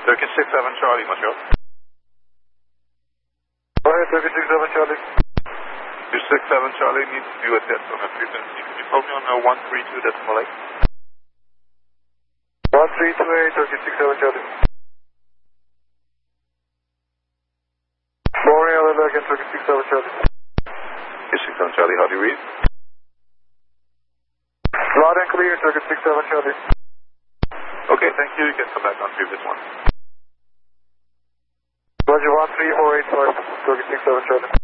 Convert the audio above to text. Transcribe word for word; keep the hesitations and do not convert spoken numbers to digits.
Turkish six seven Charlie, Monsieur. Go ahead, Turkish six seven Charlie. Turkish six seven Charlie needs to do a test on a frequency. Can you call me on a one three two decimal eight? one three two eight, Turkish six seven Charlie. Foreign L L again, Turkish six seven Charlie. Turkish six seven Charlie, how do you read? Loud and clear, Turkish six seven Charlie. Okay, thank you. You can come back on previous one. Roger, one three four eight five, Turkish six seven Charlie.